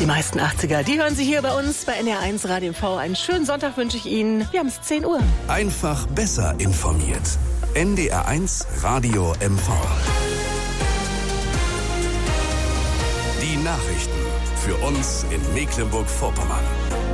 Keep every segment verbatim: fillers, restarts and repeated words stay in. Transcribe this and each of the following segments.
Die meisten achtziger, die hören Sie hier bei uns bei N D R eins Radio M V. Einen schönen Sonntag wünsche ich Ihnen. Wir haben es zehn Uhr. Einfach besser informiert. N D R eins Radio M V. Die Nachrichten für uns in Mecklenburg-Vorpommern.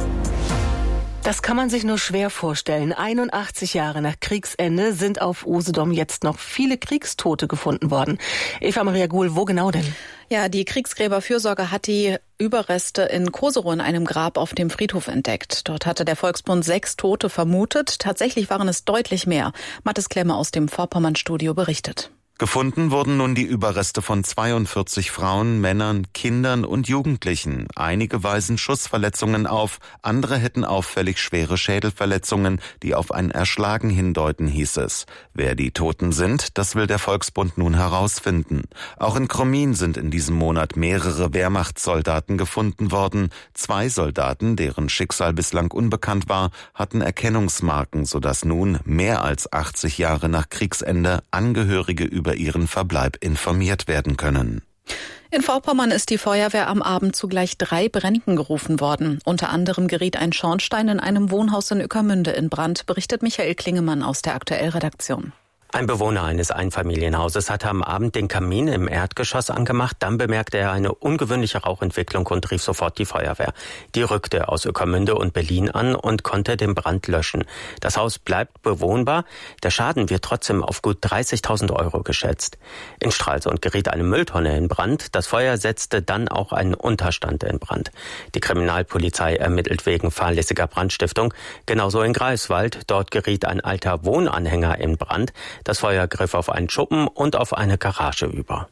Das kann man sich nur schwer vorstellen. einundachtzig Jahre nach Kriegsende sind auf Usedom jetzt noch viele Kriegstote gefunden worden. Eva Maria Guhl, wo genau denn? Ja, die Kriegsgräberfürsorge hat die Überreste in Koserow in einem Grab auf dem Friedhof entdeckt. Dort hatte der Volksbund sechs Tote vermutet. Tatsächlich waren es deutlich mehr. Mathis Klemme aus dem Vorpommern-Studio berichtet. Gefunden wurden nun die Überreste von zweiundvierzig Frauen, Männern, Kindern und Jugendlichen. Einige weisen Schussverletzungen auf, andere hätten auffällig schwere Schädelverletzungen, die auf ein Erschlagen hindeuten, hieß es. Wer die Toten sind, das will der Volksbund nun herausfinden. Auch in Krummin sind in diesem Monat mehrere Wehrmachtssoldaten gefunden worden. Zwei Soldaten, deren Schicksal bislang unbekannt war, hatten Erkennungsmarken, sodass nun mehr als achtzig Jahre nach Kriegsende Angehörige über über ihren Verbleib informiert werden können. In Vorpommern ist die Feuerwehr am Abend zu gleich drei Bränden gerufen worden. Unter anderem geriet ein Schornstein in einem Wohnhaus in Ueckermünde in Brand, berichtet Michael Klingemann aus der Aktuell-Redaktion. Ein Bewohner eines Einfamilienhauses hatte am Abend den Kamin im Erdgeschoss angemacht. Dann bemerkte er eine ungewöhnliche Rauchentwicklung und rief sofort die Feuerwehr. Die rückte aus Ueckermünde und Berlin an und konnte den Brand löschen. Das Haus bleibt bewohnbar. Der Schaden wird trotzdem auf gut dreißigtausend Euro geschätzt. In Stralsund geriet eine Mülltonne in Brand. Das Feuer setzte dann auch einen Unterstand in Brand. Die Kriminalpolizei ermittelt wegen fahrlässiger Brandstiftung. Genauso in Greifswald. Dort geriet ein alter Wohnanhänger in Brand. Das Feuer griff auf einen Schuppen und auf eine Garage über.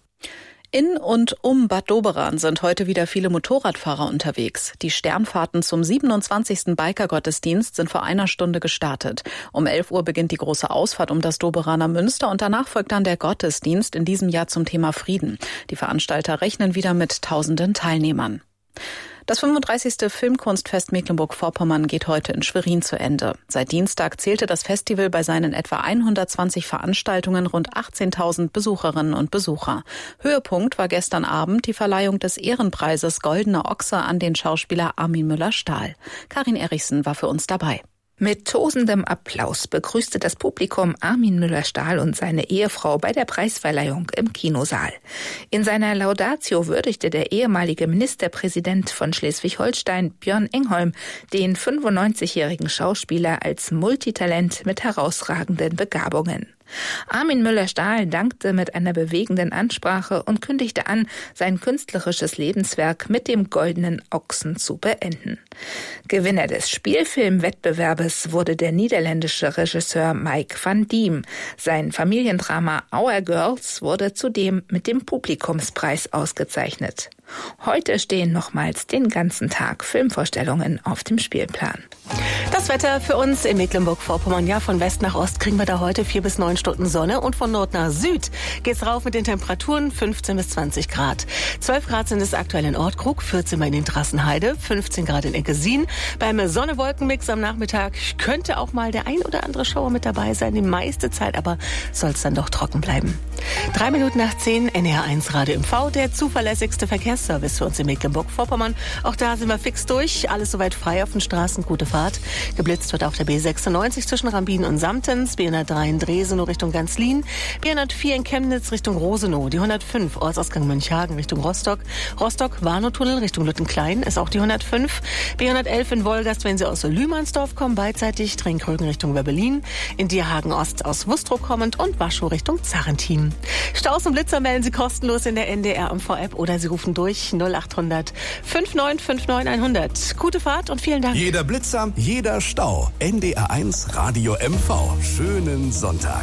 In und um Bad Doberan sind heute wieder viele Motorradfahrer unterwegs. Die Sternfahrten zum siebenundzwanzigsten Biker-Gottesdienst sind vor einer Stunde gestartet. Um elf Uhr beginnt die große Ausfahrt um das Doberaner Münster und danach folgt dann der Gottesdienst, in diesem Jahr zum Thema Frieden. Die Veranstalter rechnen wieder mit tausenden Teilnehmern. Das fünfunddreißigste Filmkunstfest Mecklenburg-Vorpommern geht heute in Schwerin zu Ende. Seit Dienstag zählte das Festival bei seinen etwa hundertzwanzig Veranstaltungen rund achtzehntausend Besucherinnen und Besucher. Höhepunkt war gestern Abend die Verleihung des Ehrenpreises Goldener Ochse an den Schauspieler Armin Müller-Stahl. Karin Erichsen war für uns dabei. Mit tosendem Applaus begrüßte das Publikum Armin Müller-Stahl und seine Ehefrau bei der Preisverleihung im Kinosaal. In seiner Laudatio würdigte der ehemalige Ministerpräsident von Schleswig-Holstein, Björn Engholm, den fünfundneunzigjährigen Schauspieler als Multitalent mit herausragenden Begabungen. Armin Müller-Stahl dankte mit einer bewegenden Ansprache und kündigte an, sein künstlerisches Lebenswerk mit dem Goldenen Ochsen zu beenden. Gewinner des Spielfilmwettbewerbes wurde der niederländische Regisseur Mike van Diem. Sein Familiendrama Our Girls wurde zudem mit dem Publikumspreis ausgezeichnet. Heute stehen nochmals den ganzen Tag Filmvorstellungen auf dem Spielplan. Das Wetter für uns in Mecklenburg-Vorpommern. Ja, von West nach Ost kriegen wir da heute vier bis neun Stunden Sonne und von Nord nach Süd geht's rauf mit den Temperaturen fünfzehn bis zwanzig Grad. zwölf Grad sind es aktuell in Ortkrug, vierzehn bei den Trassenheide, fünfzehn Grad in Eckesin. Beim Sonne-Wolken-Mix am Nachmittag könnte auch mal der ein oder andere Schauer mit dabei sein. Die meiste Zeit aber soll es dann doch trocken bleiben. Drei Minuten nach zehn, N D R eins Radio M V, der zuverlässigste Verkehrsservice für uns in Mecklenburg-Vorpommern. Auch da sind wir fix durch. Alles soweit frei auf den Straßen. Gute Fahrt. Geblitzt wird auf der B sechsundneunzig zwischen Rambin und Samtens, B hundertdrei in Dresenow Richtung Ganzlin, B hundertvier in Chemnitz Richtung Rosenow, die hundertfünf Ortsausgang Münchhagen Richtung Rostock, Rostock-Warnow-Tunnel Richtung Lüttenklein ist auch die hundertfünf, B hundertelf in Wolgast, wenn Sie aus Lühmannsdorf kommen, beidseitig Trinkrögen Richtung Werbelin, in Dierhagen Ost aus Wustrow kommend und Waschow Richtung Zarrentin. Staus und Blitzer melden Sie kostenlos in der N D R M V-App oder Sie rufen durch null acht hundert fünfundneunzig neunundfünfzig hundert. Gute Fahrt und vielen Dank. Jeder Blitzer, jeder Stau. N D R eins Radio M V. Schönen Sonntag.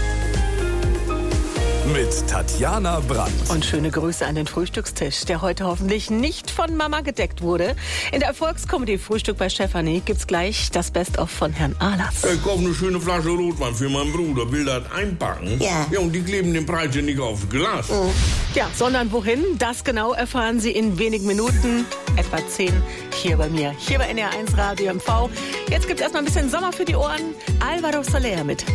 Mit Tatjana Brandt. Und schöne Grüße an den Frühstückstisch, der heute hoffentlich nicht von Mama gedeckt wurde. In der Erfolgskomödie Frühstück bei Stefanie gibt's gleich das Best-of von Herrn Ahlers. Ich kaufe eine schöne Flasche Rotwein für meinen Bruder, will das einpacken. Ja. Ja, und die kleben den Preis ja nicht aufs Glas. Mhm. Ja, sondern wohin? Das genau erfahren Sie in wenigen Minuten, etwa zehn, hier bei mir, hier bei N D R eins Radio M V. Jetzt gibt's erstmal ein bisschen Sommer für die Ohren. Alvaro Soler mit